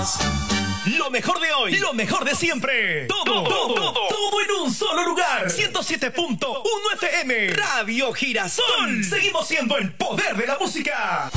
más. Lo mejor de hoy, lo mejor de siempre. Todo en un solo lugar. 107.1 FM. Radio Girasol. Seguimos siendo el poder de la música.